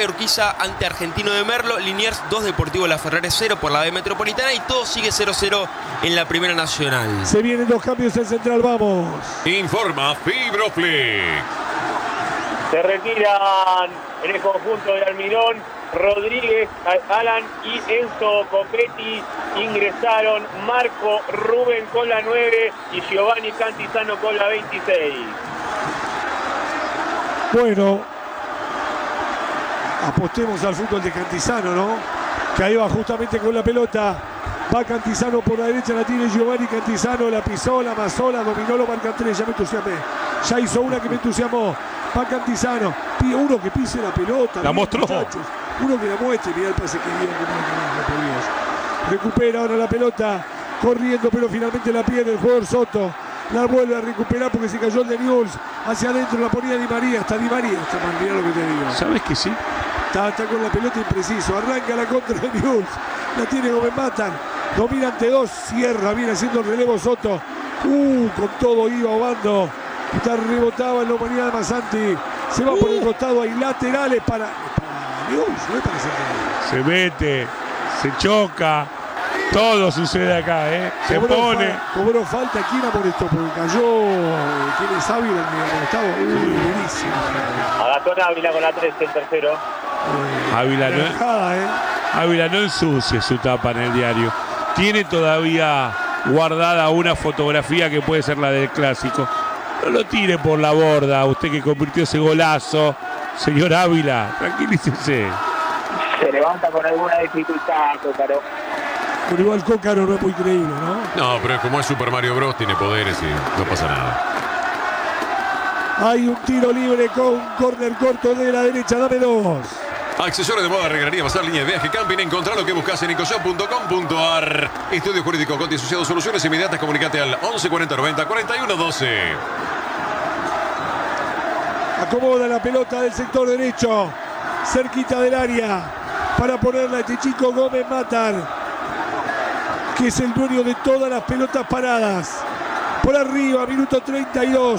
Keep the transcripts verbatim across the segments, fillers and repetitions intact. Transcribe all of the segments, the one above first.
Urquiza ante Argentino de Merlo. Liniers dos, Deportivo La Ferrere cero por la B Metropolitana. Y todo sigue cero cero en la Primera Nacional. Se vienen dos cambios en Central, vamos. Informa Fibroflix. Se retiran en el conjunto de Almirón Rodríguez, Alan y Enzo Copetti. Ingresaron Marco Rubén con la nueve y Giovanni Cantizano con la veintiséis. Bueno, apostemos al fútbol de Cantizano, ¿no? Que ahí va justamente con la pelota. Va Cantizano por la derecha, la tiene Giovanni Cantizano, la pisó, la amasó, la dominó, lo marcan tres, ya me entusiasmé. Ya hizo una que me entusiasmó. Va Cantizano, pide uno que pise la pelota. La mostró. Muchachos. Uno que la muestre, mirá el pase que viene, por Dios. Recupera ahora la pelota, corriendo, pero finalmente la pierde el jugador Soto. La vuelve a recuperar porque se cayó el de Newell's. Hacia adentro la ponía Di María. Está Di María. Está mal, mirá lo que te digo. ¿Sabes que sí? Está, está con la pelota impreciso. Arranca la contra de Newell's. La tiene Gómez Matan. Domina ante dos. Cierra. Viene haciendo el relevo Soto. Uh, con todo iba Obando. Está rebotaba en la humanidad de Masanti. Se va uh. por el costado. Hay laterales para, para Newell's. No es para Central. Se mete. Se choca. Todo sucede acá, ¿eh? Se cobró pone. Fa cobró falta. ¿Quién amonestó? Porque cayó. ¿Quién es Ávila el amonestado? Uy, buenísimo. Agatón Ávila con la tres, el tercero. Eh, Ávila, no, dejada, ¿eh? Ávila no ensucie su tapa en el diario. Tiene todavía guardada una fotografía que puede ser la del clásico. No lo tire por la borda. Usted que convirtió ese golazo. Señor Ávila, tranquilícese. Se levanta con alguna dificultad, Cócaro. Pero igual Cócaro no es muy creíble, ¿no? No, pero como es Super Mario Bros, tiene poderes y no pasa nada. Hay un tiro libre con un córner corto de la derecha. Dame dos. Accesorios de moda, regalería, pasar línea de viaje, camping. Encontrá lo que buscas en ecoshop punto com punto ar. Estudio Jurídico Conti Asociados, soluciones inmediatas. Comunicate al once cuarenta noventa cuarenta y uno doce. Acomoda la pelota del sector derecho. Cerquita del área. Para ponerla este chico Gómez Matar, que es el dueño de todas las pelotas paradas. Por arriba, minuto treinta y dos.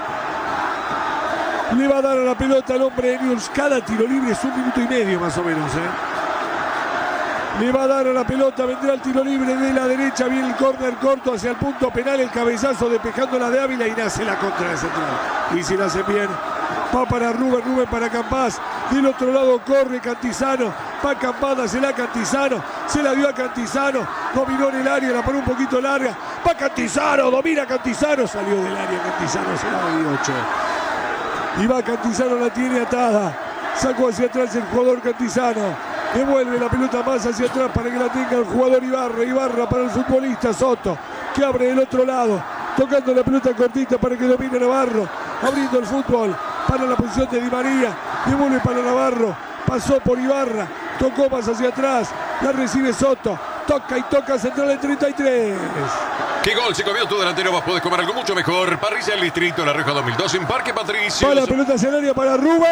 Le va a dar a la pelota al hombre de Newell's. Cada tiro libre es un minuto y medio más o menos, ¿eh? Le va a dar a la pelota, vendrá el tiro libre de la derecha. Viene el córner corto hacia el punto penal. El cabezazo despejando la de Ávila y nace la contra de Central. Y si la hace bien, va para Rubén, Rubén para Campás. Del otro lado corre Cantizano. Va Campada, se la Cantizano. Se la dio a Cantizano. Dominó en el área, la pone un poquito larga. Va Cantizano, domina Cantizano. Salió del área Cantizano, se la dio ocho. Y va Cantizano, la tiene atada. Sacó hacia atrás el jugador Cantizano. Devuelve la pelota más hacia atrás para que la tenga el jugador Ibarra. Ibarra para el futbolista Soto, que abre del otro lado. Tocando la pelota cortita para que domine Navarro. Abriendo el fútbol para la posición de Di María. Devuelve para Navarro. Pasó por Ibarra. Tocó más hacia atrás. La recibe Soto. Toca y toca Central en treinta y tres. ¿Qué gol se comió tu delantero? Vos podés comer algo mucho mejor. Parrilla del Distrito, La Rioja dos mil dos en Parque Patricio. Para la pelota hacia el área para Rubén.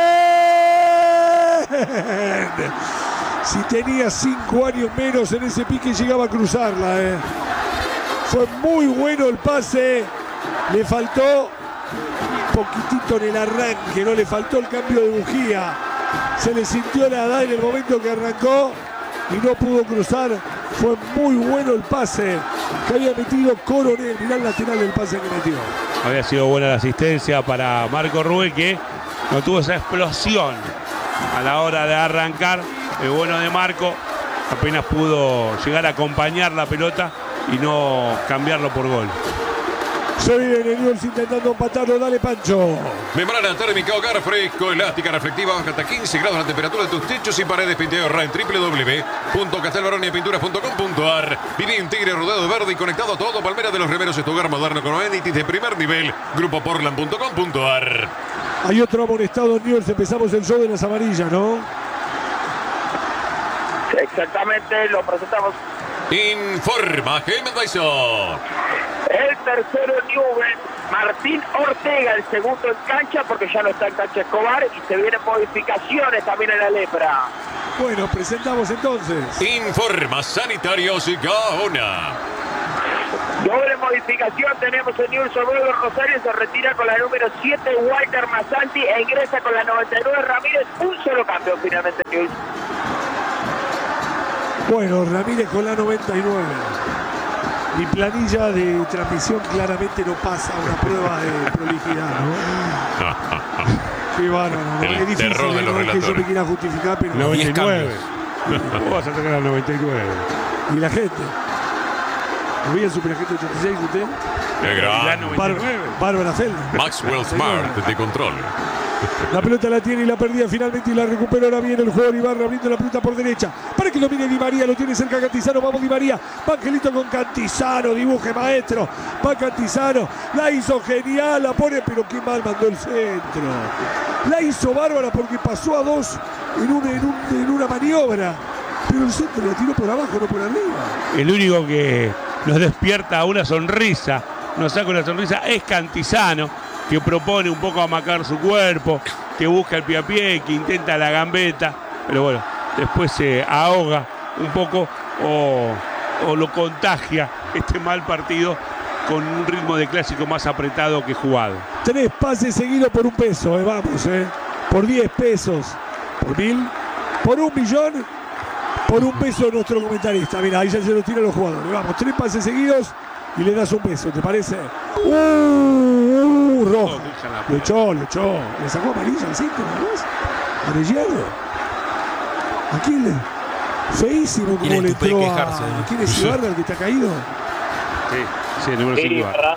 Si tenía cinco años menos en ese pique llegaba a cruzarla. Eh. Fue muy bueno el pase. Le faltó un poquitito en el arranque. No le faltó el cambio de bujía. Se le sintió la edad en el momento que arrancó y no pudo cruzar. Fue muy bueno el pase que había metido Coronel. Mirá el lateral del pase que metió. Había sido buena la asistencia para Marco Rubén, que no tuvo esa explosión a la hora de arrancar. El bueno de Marco apenas pudo llegar a acompañar la pelota y no cambiarlo por gol. Se viene Newell's intentando empatarlo. Dale, Pancho. Membrana térmica, hogar fresco, elástica, reflectiva, baja hasta quince grados la temperatura de tus techos y paredes. Pintura en doble u doble u doble u punto castelbaronia pinturas punto com punto ar. Viví en Tigre, rodeado de verde y conectado a todo. Palmera de los Remeros es tu hogar moderno con amenities de primer nivel. Grupo portland punto com punto ar. Hay otro amonestado en Newell's. Empezamos el show de las amarillas, ¿no? Exactamente, lo presentamos. Informa Helmet Bison. El tercero Newell's, Martín Ortega, el segundo en cancha porque ya no está en cancha Escobar y se vienen modificaciones también en la Lepra. Bueno, presentamos entonces. Informa Sanitarios Gaona. Doble modificación tenemos en Newell's Old Boys Rosario, se retira con la número siete Walter Masanti e ingresa con la noventa y nueve Ramírez, un solo cambio finalmente Newell's. Bueno, Ramírez con la noventa y nueve. Mi planilla de transmisión claramente no pasa una prueba de prolijidad, ¿no? Qué bárbaro, ¿no? El Es difícil, terror de los no es que yo relatores. me quiera justificar, pero noventa y diez nueve. cambios. ¿Cómo vas a sacar al noventa y nueve? y la gente. ¿No veía el Superagente ochenta y seis usted? ¡Qué gran! Bár- Bárbara Felder. Maxwell Smart de control. La pelota la tiene y la perdía finalmente y la recuperó. Ahora viene el jugador Ibarra abriendo la pelota por derecha. Para que lo mire Di María, lo tiene cerca Cantizano. Vamos Di María. Va Angelito con Cantizano. Dibuje maestro. Va Cantizano. La hizo genial. La pone, pero qué mal mandó el centro. La hizo bárbara porque pasó a dos en, un, en, un, en una maniobra. Pero el centro la tiró por abajo, no por arriba. El único que nos despierta una sonrisa, nos saca una sonrisa, es Cantizano, que propone un poco amacar su cuerpo, que busca el pie a pie, que intenta la gambeta, pero bueno, después se ahoga un poco o, o lo contagia este mal partido con un ritmo de clásico más apretado que jugado. Tres pases seguidos por un peso, eh, vamos, eh. Por diez pesos, por mil, por un millón, por un peso nuestro comentarista. Mira, ahí ya se lo tiran los jugadores. Vamos, tres pases seguidos y le das un peso, ¿te parece? Uh, uh roja. Lo echó, lo echó. Le sacó amarilla al cinco, ¿no? Arellano. ¿A quién le? Feísimo como Tiene le el tupé de entró a... quejarse, ¿eh? ¿Quién es Ibarra el que está caído? Sí, sí, el número cinco. Ibarra.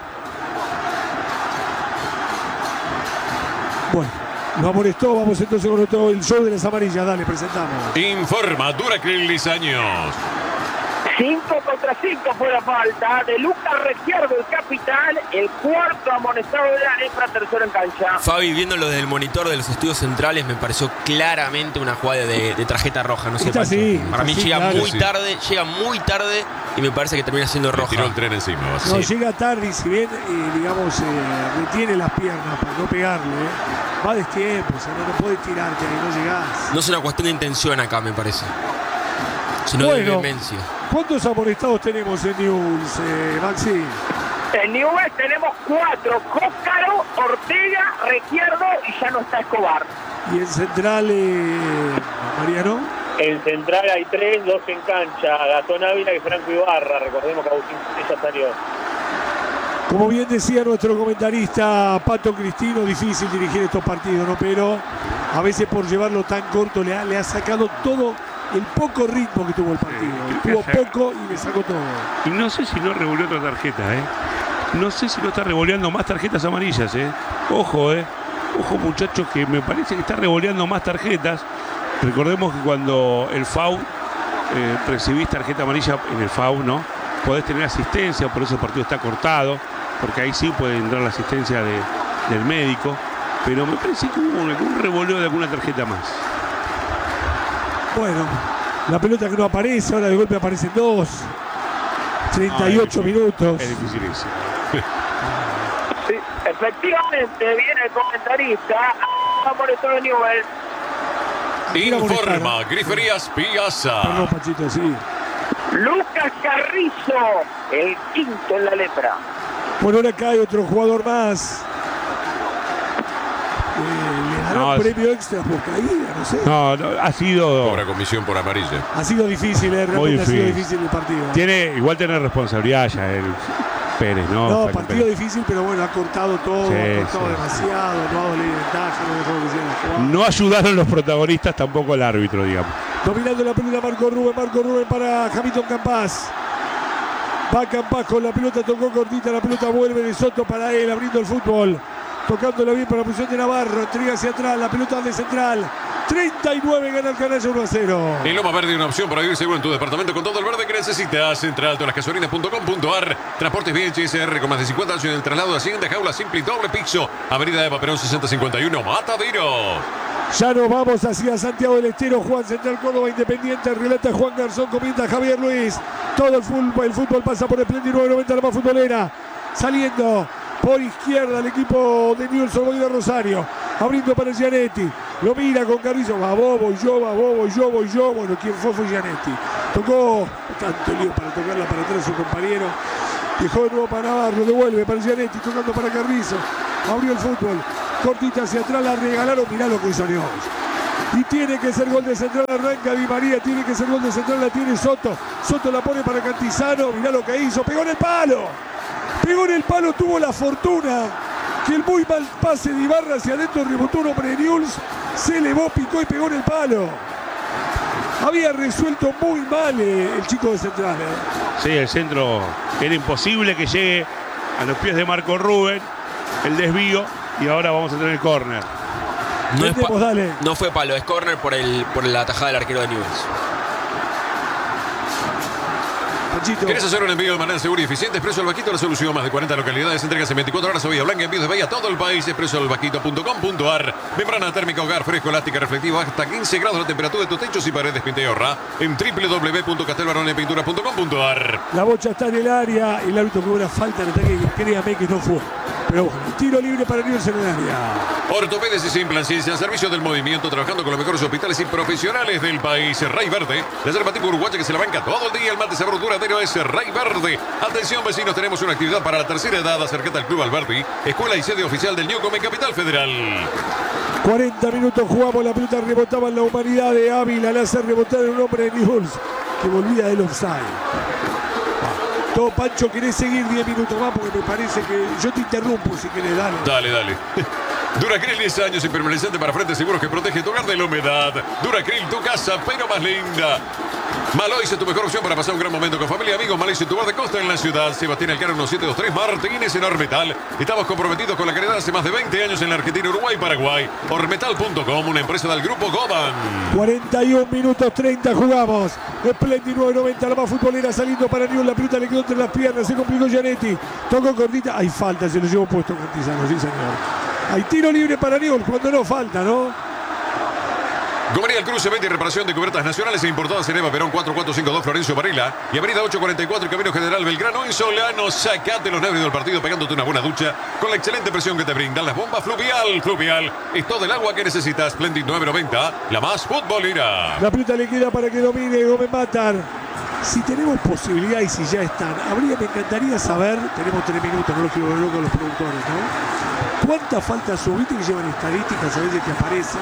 Bueno, lo amonestó. Vamos entonces con todo el show de las amarillas. Dale, presentamos. Informa Duracril Lizaños. cinco contra cinco fue la falta de Lucas Requiardo, el capitán, el cuarto amonestado de la Lepra, tercero en cancha. Fabi, viéndolo desde el monitor de los estudios centrales, me pareció claramente una jugada de, de tarjeta roja. No sé, Está Pancho. así, Para mí está así, llega claro. muy Sí. tarde, llega muy tarde y me parece que termina siendo Le roja. tiró el tren encima. No, Sí. llega tarde y si bien, eh, digamos, eh, retiene las piernas para no pegarle, eh, va de tiempo, o sea, no, no puedes tirarte ahí, no llegás. No es una cuestión de intención acá, me parece, sino Bueno. de vehemencia. ¿Cuántos amonestados tenemos en Newell's, eh, Maxi? En Newell's tenemos cuatro: Cócaro, Ortega, Requiardo y ya no está Escobar. Y en Central, eh, Mariano. En central hay tres, dos en cancha: Gastón Ávila y Franco Ibarra. Recordemos que Agustín ya salió. Como bien decía nuestro comentarista Pato Cristino, difícil dirigir estos partidos, ¿no? Pero a veces por llevarlo tan corto le ha, le ha sacado todo el poco ritmo que tuvo el partido. Sí, Tuvo creo que poco y le sacó todo. Y no sé si no revolvió otra tarjeta, ¿eh? No sé si no está revoleando más tarjetas amarillas, ¿eh? Ojo, ¿eh? Ojo, muchachos, que me parece que está revoleando más tarjetas. Recordemos que cuando el F A U, eh, recibís tarjeta amarilla en el F A U, ¿no? Podés tener asistencia, por eso el partido está cortado, porque ahí sí puede entrar la asistencia de, del médico. Pero me parece que hubo un, un revoleo de alguna tarjeta más. Bueno, la pelota que no aparece, ahora de golpe aparecen dos. treinta y ocho No, es minutos. Es difícil eso. Sí, efectivamente, viene el comentarista. Amonestado de Newell's. Aquí la Informa amonestaron. Griferías Piazza. Perdón, Pachito, sí. Lucas Carrizo, el quinto en la Lepra. Bueno, ahora acá hay otro jugador más. Eh, le darán No, es- premio extra por caída, no sé. No, no, ha sido... Cobra comisión por amarilla. Ha sido difícil, eh, realmente Muy ha sido difícil. difícil el partido. Tiene, igual tiene responsabilidad ya el Pérez, ¿no? No, Joaquín partido Pérez. difícil, pero bueno, ha cortado todo, Sí, ha cortado sí. demasiado, no ha dado ley de ventaja, no dejó que sea la jugada. No ayudaron los protagonistas, tampoco el árbitro, digamos. Dominando la pelota Marco Rubén, Marco Rubén para Hamilton Campás. Va Campás con la pelota, tocó cortita, la pelota vuelve de Soto para él, abriendo el fútbol. Tocándola bien para la posición de Navarro, entrega hacia atrás, la pelota de central. treinta y nueve gana el Canalla uno a cero. En Loma Verde, una opción para vivir seguro en tu departamento con todo el verde que necesitas. Central, todas las gasolinas punto com punto ar. Transportes B H S R con más de cincuenta años en el traslado de Hacienda, jaula simple y doble piso. Avenida Eva Perón sesenta cincuenta y uno, Mataderos. Ya nos vamos hacia Santiago del Estero, Juan Central Córdoba Independiente, relata Juan Garzón, comienza Javier Luis. Todo el fútbol, el fútbol pasa por el Splendid nueve noventa, la más futbolera. Saliendo por izquierda el equipo de Newell's Old Boys de Rosario. Abriendo para Gianetti. Lo mira con Carrizo. Va Bobo y yo, va Bobo y yo, voy yo. Bueno, quien fue fue Gianetti. Tocó tanto lío para tocarla para atrás su compañero. Dejó de nuevo para Navarro, devuelve para Gianetti, tocando para Carrizo. Abrió el fútbol. Cortita hacia atrás, la regalaron. Mirá lo que hizo Newell's. Y tiene que ser gol de central, arranca Di María, tiene que ser gol de central, la tiene Soto. Soto la pone para Cantizano, mirá lo que hizo, pegó en el palo. Pegó en el palo, tuvo la fortuna que el muy mal pase de Ibarra hacia adentro rebotó un hombre de Newell's, se elevó, picó y pegó en el palo. Había resuelto muy mal eh, el chico de central. Eh. Sí, el centro era imposible que llegue a los pies de Marco Rubén, el desvío, y ahora vamos a tener el córner. No, es Tenemos, dale. no fue palo, es córner por, el, por la tajada del arquero de Newell's. Panchito. ¿Quieres hacer un envío de manera segura y eficiente? Expreso El Vaquito, la solución. Más de cuarenta localidades, entregas en veinticuatro horas a Bahía Blanca, envíos de Bahía a todo el país. expreso el vaquito punto com punto ar. Membrana térmica hogar, fresco, elástica, reflectiva, hasta quince grados la temperatura de tus techos y paredes. Pinta y ahorra en doble u doble u doble u punto castelbaronepinturas punto com punto ar. La bocha está en el área, el árbitro cobró una falta en ataque que créame que no fue. Pero bueno, tiro libre para Newell's en el área. Ortopedes y Implant Ciencia, al servicio del movimiento, trabajando con los mejores hospitales y profesionales del país. Ray Verde, la yerba tipo uruguaya que se la banca todo el día. El mate sabor duradero es Ray Verde. Atención vecinos, tenemos una actividad para la tercera edad. Acércate al Club Alberti, escuela y sede oficial del Newcom en Capital Federal. cuarenta minutos jugamos, la pelota rebotaba en la humanidad de Ávila, la hace rebotar en un hombre de Newell's que volvía del offside. Todo Pancho, querés seguir diez minutos más porque me parece que yo te interrumpo si querés, dale. Dale, dale. Duracril, diez años impermeabilizante para frentes seguros que protege tu hogar de la humedad. Duracril, tu casa, pero más linda. Malois es tu mejor opción para pasar un gran momento con familia y amigos. Malois es tu bar de costa en la ciudad. Sebastián Elcano, uno siete dos tres Martínez en Ormetal. Estamos comprometidos con la calidad hace más de veinte años en la Argentina, Uruguay y Paraguay. Ormetal punto com, una empresa del grupo Goban. cuarenta y un minutos treinta jugamos. Splendid nueve noventa, la más futbolera saliendo para Newell's. La pelota le quedó entre las piernas, se complicó Gianetti. Tocó cortita. Hay falta, se lo llevó puesto Cantizano, sí señor. Hay tiro libre para Newell's cuando no falta, ¿no? Gomería El Cruce, venta y reparación de cubiertas nacionales e importadas en Eva Perón cuatro cuatro cinco dos Florencio Varela y Avenida ocho cuarenta y cuatro y Camino General Belgrano en Solano. Sacate los nervios del partido pegándote una buena ducha con la excelente presión que te brindan las bombas Fluvial. Fluvial es todo el agua que necesitas. Splendid nueve noventa, la más futbolera. La pelota le queda para que domine Gómez Matar. Si tenemos posibilidad y si ya están, habría, me encantaría saber, tenemos tres minutos, no los quiero ver loco los productores, ¿no? ¿Cuántas faltas subiste que llevan estadísticas a veces que aparece?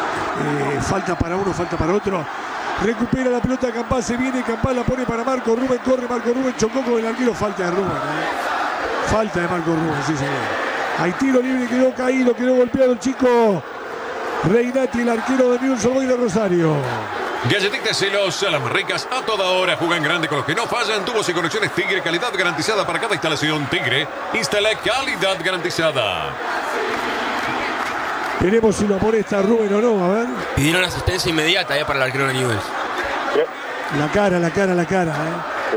Eh, falta para uno, falta para otro. Recupera la pelota Campás, se viene Campás, la pone para Marco Rubén, corre Marco Rubén, chocó con el arquero, falta de Rubén. ¿eh? Falta de Marco Rubén, sí señor. Hay tiro libre, quedó caído, quedó golpeado el chico Reinati, el arquero de Newell's Old Boys de Rosario. Galletitas celosas, las más ricas a toda hora. Juegan grande con los que no fallan. Tubos y conexiones Tigre, calidad garantizada para cada instalación. Tigre, instala calidad garantizada. Veremos si lo amonesta Rubén o no, a ver. Pidieron asistencia inmediata eh, para el arquero de Newell's. La cara, la cara, la cara, ¿eh?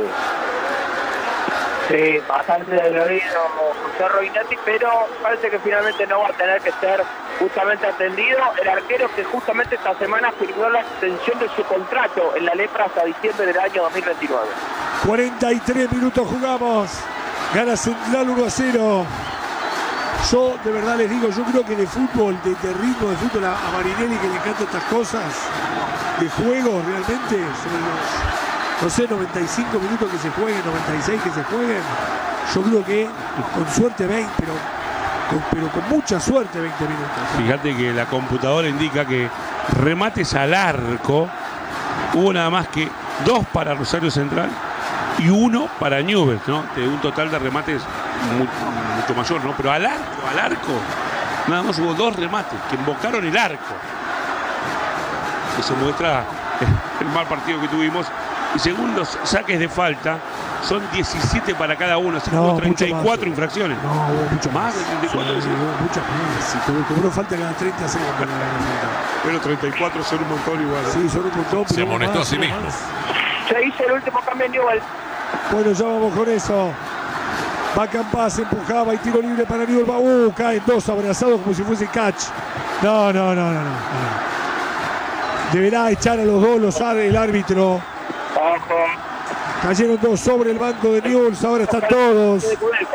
Sí, bastante dolorido José Roinati, pero parece que finalmente no va a tener que ser justamente atendido. El arquero que justamente esta semana firmó la extensión de su contrato en la Lepra hasta diciembre del año dos mil veintinueve. cuarenta y tres minutos jugamos. Gana Central uno a cero. Yo de verdad les digo, yo creo que de fútbol, de, de ritmo de fútbol a, a Marinelli que le encantan estas cosas, de juego realmente, sobre los, no sé, noventa y cinco minutos que se jueguen, noventa y seis que se jueguen, yo creo que con suerte veinte, pero con, pero con mucha suerte veinte minutos. Fíjate que la computadora indica que remates al arco hubo nada más que dos para Rosario Central y uno para Newell's, ¿no? De un total de remates muy, mucho mayor, ¿no? Pero al arco, al arco, nada más hubo dos remates que invocaron el arco. Eso muestra el mal partido que tuvimos. Y según los saques de falta, son diecisiete para cada uno, así que No, hubo treinta y cuatro más, infracciones. No, hubo mucho ¿Más más. de treinta y cuatro? Sí, hubo muchas más. Sí, cobró, cobró falta cada treinta segundos. Pero treinta y cuatro son un montón igual. Sí, son un montón. Se pero hubo amonestó más, a sí hubo mismo. más. Se hizo el último cambio en Newell's. Bueno, ya vamos con eso. Va Campás, empujaba y tiro libre para Newell's. Uh, caen dos abrazados como si fuese catch. No, no, no, no, no. Deberá echar a los dos los el árbitro. Ojo. Cayeron dos sobre el banco de Newell's. Ahora están todos.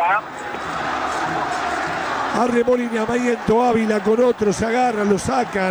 Arremolineamiento Ávila con otro. Se agarran, lo sacan.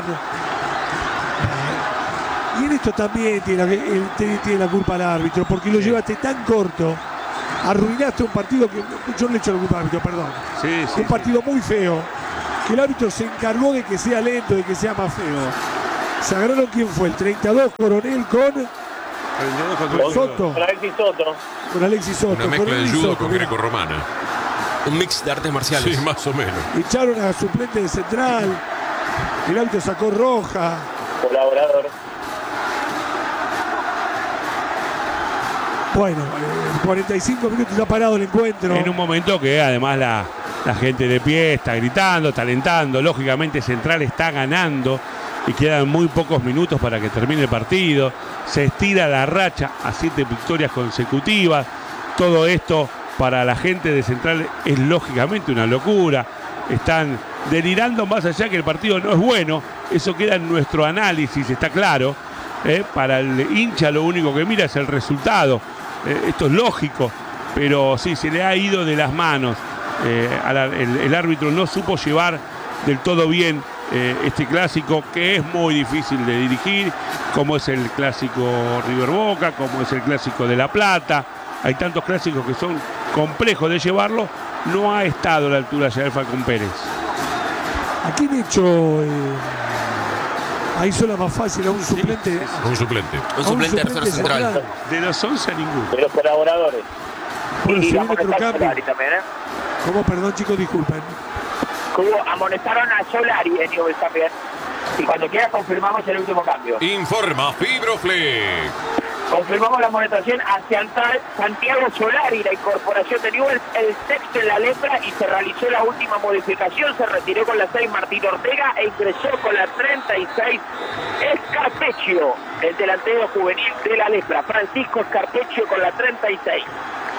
Y en esto también tiene la, tiene la culpa el árbitro, porque lo llevaste tan corto arruinaste un partido que yo no le echo la culpa al árbitro, perdón. Sí, sí, un partido sí. muy feo, que el árbitro se encargó de que sea lento, de que sea más feo. Se agarraron, ¿quién fue? El treinta y dos Coronel con, con Soto. Con Alexis Soto. Con Alexis Soto. Una mezcla de judo Soto, con grecorromana. Un mix de artes marciales. Sí, más o menos. Echaron a suplente de central. El árbitro sacó roja. Colaborador. Bueno, eh, cuarenta y cinco minutos ya parado el encuentro. En un momento que además la, la gente de pie está gritando, está alentando. Lógicamente Central está ganando y quedan muy pocos minutos para que termine el partido. Se estira la racha a siete victorias consecutivas. Todo esto para la gente de Central es lógicamente una locura. Están delirando más allá que el partido no es bueno. Eso queda en nuestro análisis, está claro. ¿eh? Para el hincha lo único que mira es el resultado. Eh, esto es lógico, pero sí, se le ha ido de las manos. Eh, a la, el, el árbitro no supo llevar del todo bien eh, este clásico, que es muy difícil de dirigir, como es el clásico River Boca, como es el clásico de La Plata. Hay tantos clásicos que son complejos de llevarlo. No ha estado a la altura ya el Falcón Pérez. ¿A quién hecho? Eh, ahí suena más fácil a un suplente. Sí, sí, sí. Un suplente. Un suplente de tercero central. central. De los once a ninguno. De los colaboradores. Bueno, Y se viene otro amonestaron a cambio. Solari también, ¿eh? ¿Cómo? Perdón, chicos, disculpen. Como amonestaron a Solari en Newell's también. Y cuando quiera confirmamos el último cambio. Informa Fibroflex. Confirmamos la amonestación hacia Santiago Solari, la incorporación de Newell's, el sexto en la letra, y se realizó la última modificación. Se retiró con la seis Martín Ortega e ingresó con la treinta y seis Escarpeccio, el delantero juvenil de la lepra. Francisco Escarpeccio con la treinta y seis.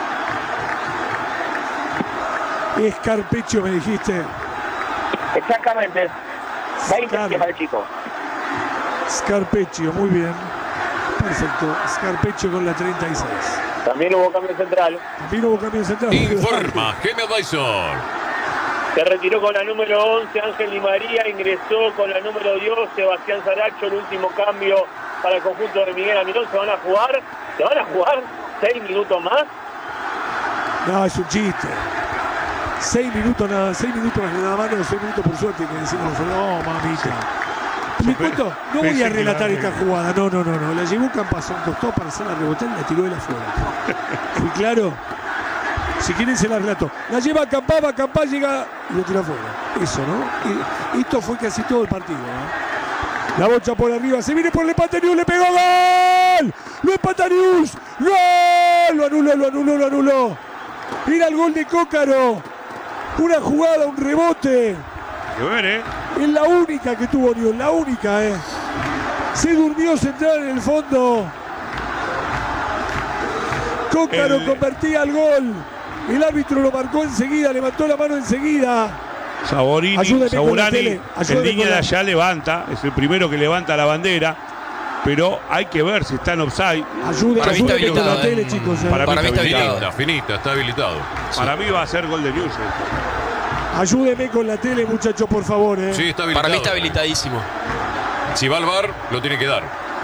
Escarpeccio, me dijiste. Exactamente. veinte Scar- para el chico. Scarpeccio, muy bien. Perfecto. Scarpeccio con la treinta y seis. También hubo cambio central. También hubo cambio central. Informa Geme Dyson. Se retiró con la número once Ángel Di María, ingresó con la número diez Sebastián Saracho, el último cambio para el conjunto de Miguel Almirón. Se van a jugar, se van a jugar seis minutos más. No, es un chiste. Seis minutos nada, seis minutos nada más, no, seis minutos por suerte que decimos, no, mamita. ¿Me cuento? No voy a relatar esta jugada, no, no, no, no. La llevó Campazón, costó para hacerla rebotar y la tiró de la fuera. ¿Fui claro? Si quieren se la relato. La lleva Campá, va Campá, llega y lo tira afuera. Eso, ¿no? Y esto fue casi todo el partido, ¿no? La bocha por arriba, se viene por el empate, Newell's le pegó gol. Lo empata Newell's. ¡Gol! Lo anuló, lo anuló, lo anuló. Mira el gol de Cócaro. Una jugada, un rebote. Que ver, ¿eh? Es la única que tuvo Newell's, la única, ¿eh? Se durmió Central en el fondo. Cócaro El... convertía el gol. El árbitro lo marcó enseguida, levantó la mano enseguida. Saborini, Ayúdeme con la Saburani, tele, en ayúdeme línea con de la- allá levanta, es el primero que levanta la bandera, pero hay que ver si está en offside. Ayúdenme, Para mí está ayúdenme con la habilitado, tele, eh. chicos. eh. Para Para mí está habilitado. Finita, finita, está habilitado. Para mí va a ser gol de Newell's. Ayúdeme con la tele, muchachos, por favor. Eh. Sí, está habilitado. Para mí está habilitadísimo. Si va al bar, lo tiene que dar.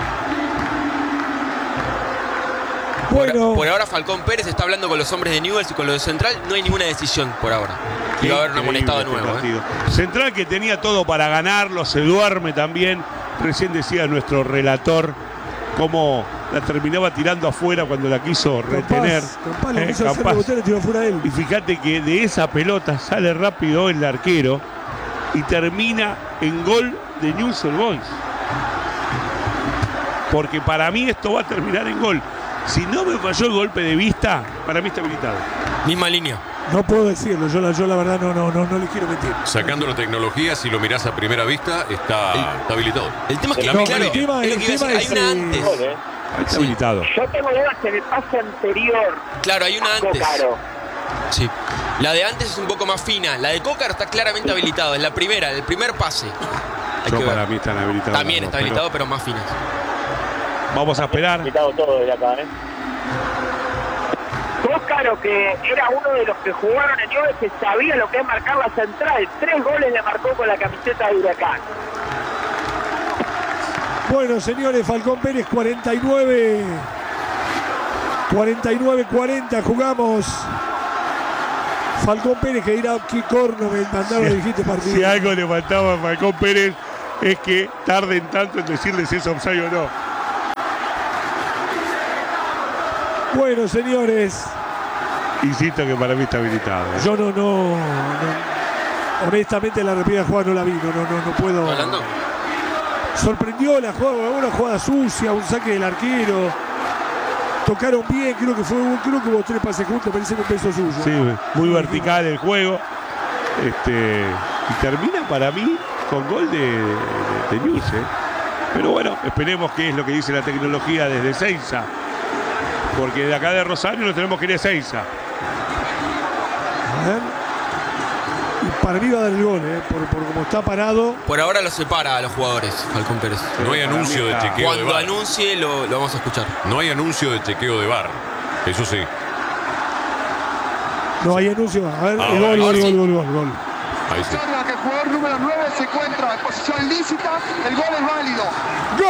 Por, Bueno, por ahora Falcón Pérez está hablando con los hombres de Newell's y con los de Central. No hay ninguna decisión por ahora. Y va a haber un Increíble amonestado de este nuevo. ¿eh? partido. Central que tenía todo para ganarlo, se duerme también. Recién decía nuestro relator cómo la terminaba tirando afuera cuando la quiso retener. Campaz, Campaz lo Eh, quiso hacer Campaz. rebotar y tiró fuera de él. Y fíjate que de esa pelota sale rápido el arquero y termina en gol de Newell's Old Boys. Porque para mí esto va a terminar en gol. Si no me falló el golpe de vista, para mí está habilitado. Misma línea. No puedo decirlo, yo la, yo la verdad no, no, no, no le quiero mentir. Sacando la tecnología, si lo mirás a primera vista, está, está habilitado. El tema es que, La No, misma claro, el tema- es lo el que iba a tema decir, hay es, una eh, antes. Gol, eh. Ahí está Sí. habilitado. Yo tengo dudas en el pase anterior. Claro, hay una a antes. Cócaro. Sí. La de antes es un poco más fina. La de Cócaro está claramente habilitado. Es la primera, el primer pase. Hay Yo que para ver. mí están habilitados. También los está dos, habilitado, pero más finas. pero Vamos a esperar. Quitado todo de acá, ¿eh? Cócaro, que era uno de los que jugaron en Newell's, que sabía lo que es marcar la central. Tres goles le marcó con la camiseta de Huracán. Bueno, señores, Falcón Pérez cuarenta y nueve. cuarenta y nueve cuarenta jugamos. Falcón Pérez que dirá qué corno me mandaron, si, dijiste partido. Si algo le faltaba a Falcón Pérez es que tarden tanto en decirle si es offside o no. Bueno, señores. Insisto que para mí está habilitado. ¿eh? Yo no, no, no. Honestamente la repetida jugada no la vi. No, no, no, no puedo. ¿Hablando? Sorprendió la jugada, una jugada sucia, un saque del arquero. Tocaron bien, creo que fue, creo que hubo tres pases juntos, parece que un peso suyo. Sí, muy vertical el juego. Este, y termina para mí con gol de, de, de Newell's, ¿eh? Pero bueno, esperemos qué es lo que dice la tecnología desde Seiza. Porque de acá de Rosario lo tenemos que ir a Seiza. A ver. Y para mí va a dar el gol, ¿eh? por, por como está parado. Por ahora lo separa a los jugadores, Falcón Pérez. No hay anuncio de chequeo de Cuando V A R. anuncie lo, lo vamos a escuchar. No hay anuncio de chequeo de V A R. Eso sí. No hay anuncio. A ver, Ah, el gol, ahora gol, sí. gol, gol, gol. Ahí sí. Observa que el jugador número nueve se encuentra en posición lícita, el gol es válido. ¡Gol!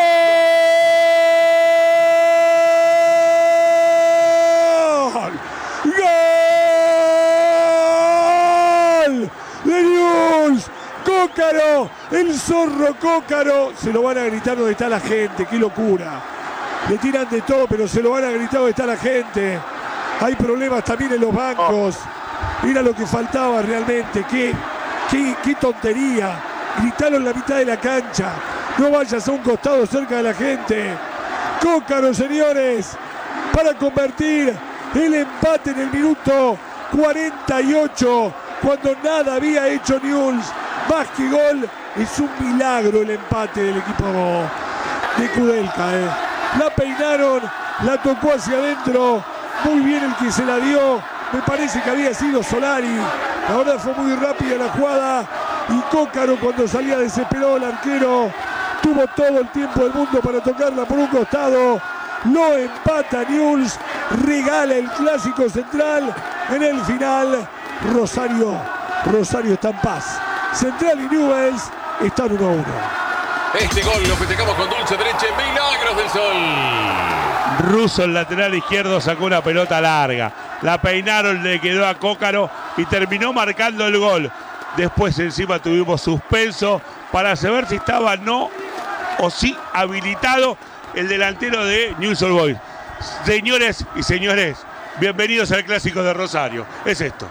¡Gol! ¡De Newell's! ¡Cócaro! ¡El zorro Cócaro! Se lo van a gritar donde está la gente. ¡Qué locura! Le tiran de todo, pero se lo van a gritar donde está la gente. Hay problemas también en los bancos. Mira lo que faltaba realmente. ¡Qué, qué, qué tontería! Gritaron en la mitad de la cancha. No vayas a un costado cerca de la gente. Cócaro, señores, para convertir el empate en el minuto cuarenta y ocho, cuando nada había hecho Newell's. Más que gol, es un milagro el empate del equipo de Kudelka. Eh. La peinaron, la tocó hacia adentro. Muy bien el que se la dio. Me parece que había sido Solari. La verdad fue muy rápida la jugada. Y Cócaro, cuando salía desesperado el arquero, tuvo todo el tiempo del mundo para tocarla por un costado. Lo empata Newell's. Regala el clásico central. En el final, Rosario. Rosario está en paz. Central y Newell's están uno a uno. Este gol lo festejamos con dulce derecha. Milagros del Sol. Russo, el lateral izquierdo, sacó una pelota larga. La peinaron, le quedó a Cócaro y terminó marcando el gol. Después encima tuvimos suspenso para saber si estaba no o sí habilitado el delantero de Newell's Old Boys. Señores y señores, bienvenidos al Clásico de Rosario. Es esto.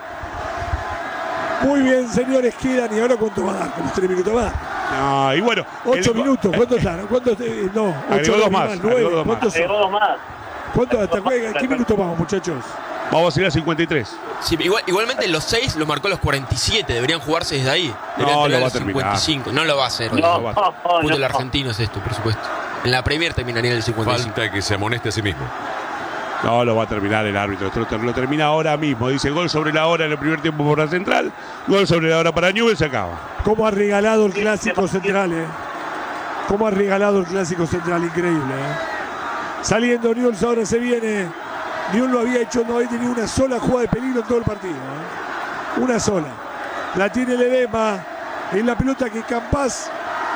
Muy bien, señores, quedan. ¿Y ahora cuánto va a dar? ¿Como tres minutos más? No, y bueno. Ocho el, minutos, ¿cuánto están? ¿Cuántos? Eh, no, agregó ocho dos más. nueve. Agregó dos más. ¿Cuántos son? Agregó dos más. ¿Cuánto hasta qué, qué minutos vamos, muchachos? Vamos a ir a cincuenta y tres. Sí, igual, igualmente los seis los marcó a los cuarenta y siete. Deberían jugarse desde ahí. Deberían No, tener lo va a el cincuenta y cinco. No lo va a hacer. No, No, no, Puto no. el argentino es esto, por supuesto. En la Premier terminaría en el cincuenta y cinco. Falta que se amoneste a sí mismo. No, lo va a terminar el árbitro. Esto lo termina ahora mismo. Dice gol sobre la hora en el primer tiempo por la Central. Gol sobre la hora para Newell's, se acaba. ¿Cómo ha regalado el clásico central, eh? ¿Cómo ha regalado el clásico central? Increíble, eh. Saliendo Newell's, ahora se viene. Newell's no había hecho, no había tenido una sola jugada de peligro en todo el partido, eh. Una sola. La tiene Ledesma. En la pelota que Campás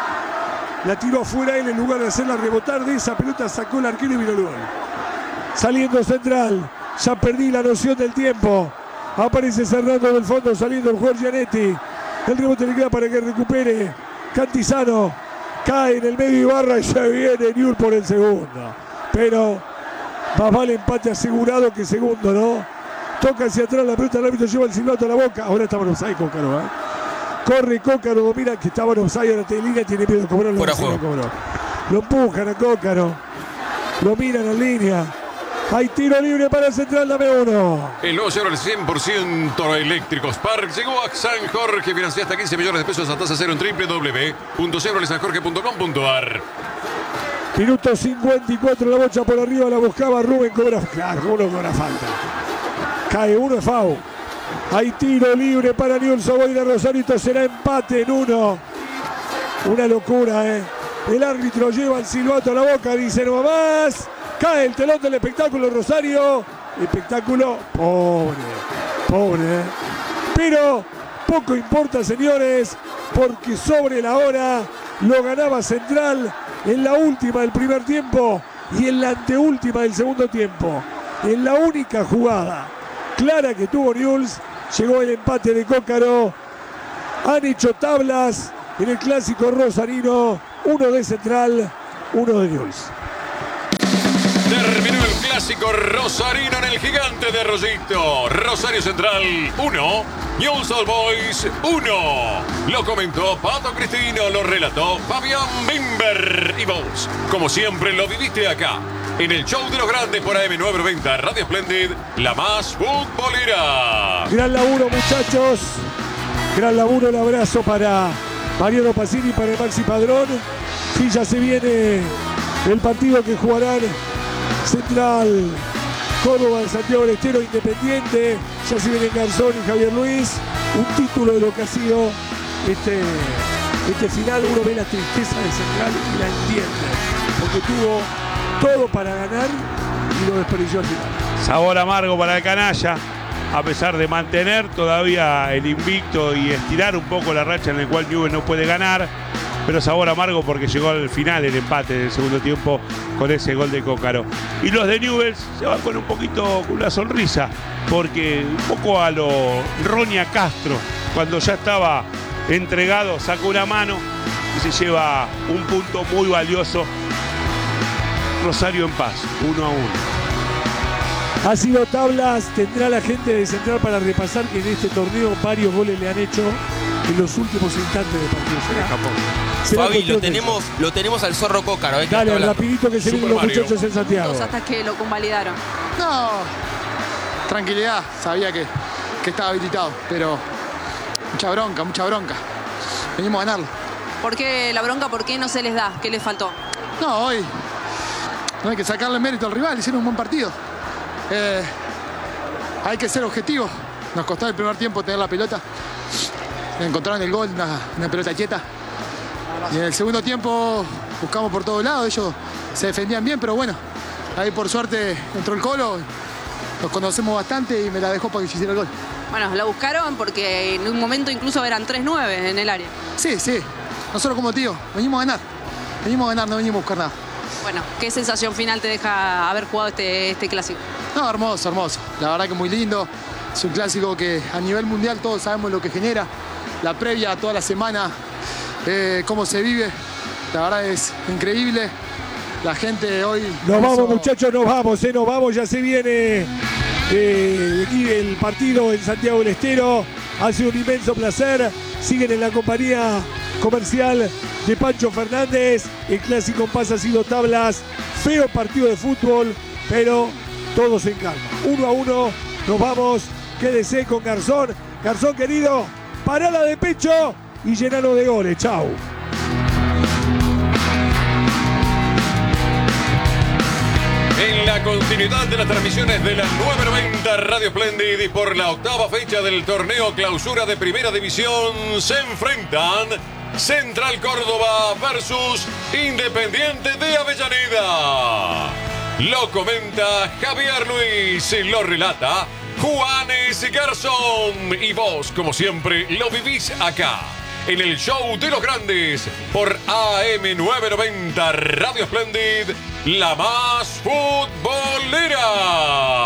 la tiró afuera él en lugar de hacerla rebotar. De esa pelota sacó el arquero y vino el gol. Saliendo Central, ya perdí la noción del tiempo. Aparece Serrano del fondo, saliendo el jugador Gianetti. El rebote le queda para que recupere Cantizano. Cae en el medio Ibarra y ya viene Newell's por el segundo. Pero más vale empate asegurado que segundo, ¿no? Toca hacia atrás la pelota, el árbitro lleva el silbato a la boca. Ahora estaba en offside Cócaro, ¿eh? Corre Cócaro, domina, que estaba en offside, ahora te línea, tiene miedo de cobrarlo. Fuera no juego. cobró. Lo empujan a Cócaro. Lo miran en línea. Hay tiro libre para Central, dame uno. El nuevo cero al cien por ciento eléctrico Spark llegó a San Jorge. Financia hasta quince millones de pesos a tasa cero en doble u doble u doble u punto cero san jorge punto com punto a r. Minuto cincuenta y cuatro, la bocha por arriba, la buscaba Rubén, cobra. Claro, uno cobra falta. Cae uno, es foul. Hay tiro libre para Newell's Old Boys de Rosario. Esto será empate en uno. Una locura, ¿eh? El árbitro lleva el silbato a la boca, dice no más. Cae el telón del espectáculo Rosario. Espectáculo pobre, pobre, ¿eh? Pero poco importa, señores, porque sobre la hora lo ganaba Central en la última del primer tiempo y en la anteúltima del segundo tiempo. En la única jugada clara que tuvo Newell's, llegó el empate de Cócaro. Han hecho tablas en el clásico rosarino, uno de Central, uno de Newell's. Terminó el clásico rosarino en el Gigante de Arroyito. Rosario Central uno, Newell's Old Boys uno. Lo comentó Pato Cristino, lo relató Fabián Bimber. Y vos, como siempre, lo viviste acá, en el show de los grandes por A M novecientos noventa, Radio Splendid, la más futbolera. Gran laburo, muchachos. Gran laburo, el abrazo para Mariano Pacini y para Maxi Padrón. Sí, ya se viene el partido que jugarán Central, Córdoba, Santiago del Estero, Independiente. Ya se viene Garzón y Javier Luis. Un título de lo que ha sido este, este final. Uno ve la tristeza de Central y la entiende, porque tuvo todo para ganar y lo desperdició al final. Sabor amargo para el canalla, a pesar de mantener todavía el invicto y estirar un poco la racha en la cual Newell's no puede ganar, pero sabor amargo porque llegó al final el empate del segundo tiempo con ese gol de Cócaro. Y los de Newell's se van con un poquito, con una sonrisa, porque un poco a lo Roña Castro, cuando ya estaba entregado, sacó una mano y se lleva un punto muy valioso. Rosario en paz, uno a uno. Ha sido tablas, tendrá la gente de Central para repasar que en este torneo varios goles le han hecho en los últimos instantes de partido. ¿Será? Fabi, lo tenemos, lo tenemos al Zorro Cócaro. ¿eh? Dale, rapidito que se vienen los Mario. muchachos en Santiago. Hasta que lo convalidaron. No, tranquilidad, sabía que, que estaba habilitado, pero mucha bronca, mucha bronca. Venimos a ganarlo. ¿Por qué la bronca? ¿Por qué no se les da? ¿Qué les faltó? No, hoy no hay que sacarle mérito al rival, hicieron un buen partido. Eh, hay que ser objetivo. Nos costó el primer tiempo tener la pelota. Encontraron el gol, una, una pelota quieta. Y en el segundo tiempo buscamos por todos lados. Ellos se defendían bien, pero bueno, ahí por suerte entró el Colo. Nos conocemos bastante y me la dejó para que hiciera el gol. Bueno, la buscaron porque en un momento incluso eran tres nueve en el área. Sí, sí. Nosotros, como te digo, venimos a ganar. Venimos a ganar, no venimos a buscar nada. Bueno, ¿qué sensación final te deja haber jugado este, este clásico? No, hermoso, hermoso. La verdad que muy lindo. Es un clásico que a nivel mundial todos sabemos lo que genera. La previa, toda la semana, eh, cómo se vive. La verdad es increíble. La gente hoy... Nos hizo... vamos, muchachos, nos vamos, eh, nos vamos. Ya se viene eh, aquí el partido en Santiago del Estero. Ha sido un inmenso placer. Siguen en la compañía comercial de Pancho Fernández. El clásico en paz ha sido tablas. Feo partido de fútbol, pero todos en calma. Uno a uno, nos vamos. Quédese con Garzón. Garzón, querido, parada de pecho y llenalo de goles. Chau. En la continuidad de las transmisiones de la nueve noventa Radio Splendid y por la octava fecha del torneo clausura de Primera División se enfrentan Central Córdoba versus Independiente de Avellaneda. Lo comenta Javier Luis, lo relata Juanes Garzón. Y vos, como siempre, lo vivís acá, en el show de los grandes, por A M novecientos noventa Radio Splendid, la más futbolera.